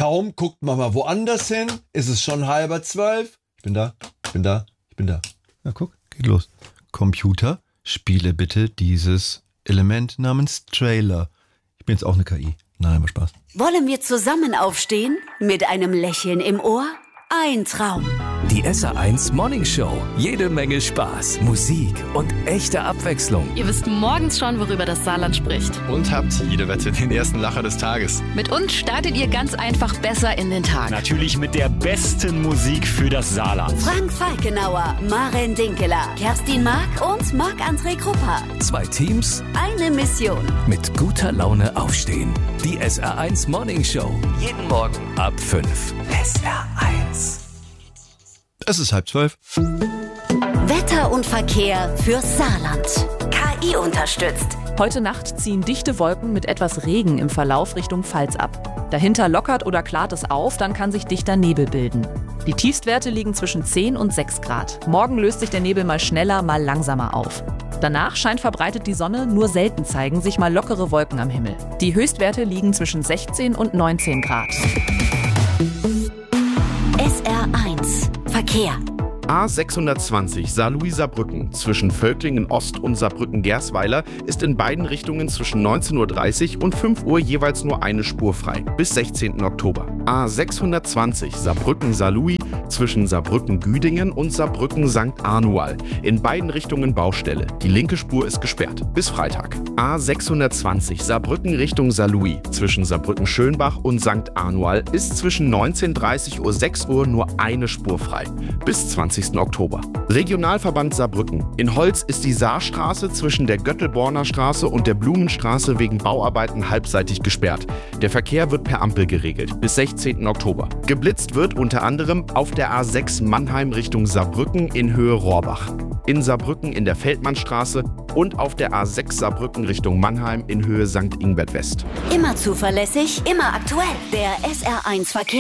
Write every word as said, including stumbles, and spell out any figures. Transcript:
Kaum guckt man mal woanders hin, ist es schon halber zwölf. Ich bin da, ich bin da, ich bin da. Na guck, geht los. Computer, spiele bitte dieses Element namens Trailer. Ich bin jetzt auch eine K I. Nein, aber Spaß. Wollen wir zusammen aufstehen? Mit einem Lächeln im Ohr? Ein Traum. Die S R eins Morning Show. Jede Menge Spaß, Musik und echte Abwechslung. Ihr wisst morgens schon, worüber das Saarland spricht. Und habt jede Wette den ersten Lacher des Tages. Mit uns startet ihr ganz einfach besser in den Tag. Natürlich mit der besten Musik für das Saarland. Frank Falkenauer, Maren Dinkeler, Kerstin Mark und Marc-André Krupper. Zwei Teams, eine Mission. Mit guter Laune aufstehen. Die S R eins Morning Show. Jeden Morgen ab fünf. S R eins. Es ist halb zwölf. Wetter und Verkehr fürs Saarland. K I unterstützt. Heute Nacht ziehen dichte Wolken mit etwas Regen im Verlauf Richtung Pfalz ab. Dahinter lockert oder klart es auf, dann kann sich dichter Nebel bilden. Die Tiefstwerte liegen zwischen zehn und sechs Grad. Morgen löst sich der Nebel mal schneller, mal langsamer auf. Danach scheint verbreitet die Sonne, nur selten zeigen sich mal lockere Wolken am Himmel. Die Höchstwerte liegen zwischen sechzehn und neunzehn Grad. S R eins Verkehr. A sechshundertzwanzig Saarlouis-Saarbrücken zwischen Völklingen Ost und Saarbrücken-Gersweiler ist in beiden Richtungen zwischen neunzehn Uhr dreißig und fünf Uhr jeweils nur eine Spur frei, bis sechzehnten Oktober. A sechshundertzwanzig Saarbrücken-Saarlouis zwischen Saarbrücken-Güdingen und Saarbrücken-Sankt Anual. In beiden Richtungen Baustelle. Die linke Spur ist gesperrt, bis Freitag. A sechshundertzwanzig Saarbrücken Richtung Saarlouis zwischen Saarbrücken-Schönbach und Sankt Anual ist zwischen neunzehn Uhr dreißig und sechs Uhr nur eine Spur frei, bis zwanzigsten Oktober. Regionalverband Saarbrücken. In Holz ist die Saarstraße zwischen der Göttelborner Straße und der Blumenstraße wegen Bauarbeiten halbseitig gesperrt. Der Verkehr wird per Ampel geregelt, bis sechzehnten Oktober. Geblitzt wird unter anderem auf der A sechs Mannheim Richtung Saarbrücken in Höhe Rohrbach, in Saarbrücken in der Feldmannstraße und auf der A sechs Saarbrücken Richtung Mannheim in Höhe Sankt Ingbert West. Immer zuverlässig, immer aktuell. Der S R eins Verkehr.